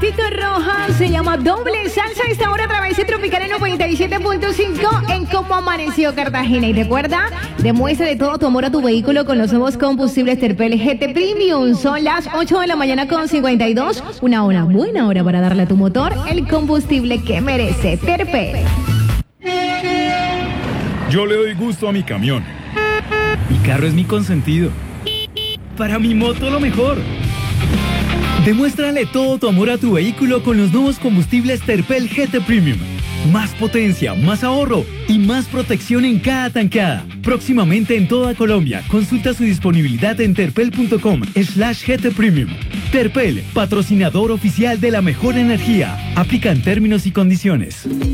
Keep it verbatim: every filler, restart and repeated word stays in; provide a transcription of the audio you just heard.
Pneumático Roja se llama Doble Salsa. Esta hora a través de Tropical en noventa y siete punto cinco en Cómo Amaneció Cartagena. Y recuerda, demuestra de todo tu amor a tu vehículo con los nuevos combustibles Terpel G T Premium. Son las ocho de la mañana con cincuenta y dos. Una hora buena hora para darle a tu motor el combustible que merece. Terpel. Yo le doy gusto a mi camión. Mi carro es mi consentido. Para mi moto lo mejor. Demuéstrale todo tu amor a tu vehículo con los nuevos combustibles Terpel G T Premium. Más potencia, más ahorro y más protección en cada tanqueada. Próximamente en toda Colombia. Consulta su disponibilidad en terpel punto com slash G T Premium. Terpel, patrocinador oficial de la mejor energía. Aplican términos y condiciones.